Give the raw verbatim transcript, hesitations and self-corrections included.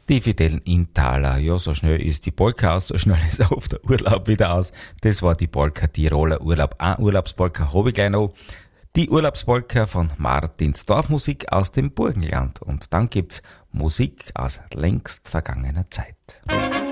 Die Fidel Inthaler, ja, so schnell ist die Polka aus, so schnell ist auch der Urlaub wieder aus. Das war die Polka Tiroler Urlaub. Eine Urlaubspolka habe ich gleich noch. Die Urlaubspolka von Martins Dorfmusik aus dem Burgenland. Und dann gibt's Musik aus längst vergangener Zeit.